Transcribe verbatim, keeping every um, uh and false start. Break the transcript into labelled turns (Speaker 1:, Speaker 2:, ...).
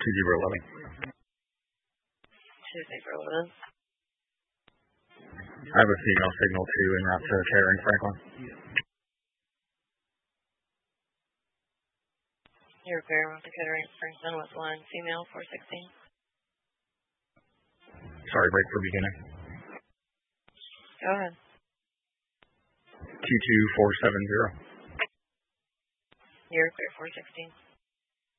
Speaker 1: two zero eleven.
Speaker 2: two zero eleven.
Speaker 1: I have a female signal two en route to Kettering Franklin.
Speaker 2: You're clear with the Kettering Franklin with one female four sixteen.
Speaker 1: Sorry, break for beginning.
Speaker 2: Go ahead.
Speaker 1: two two four seven zero.
Speaker 2: You're clear four sixteen.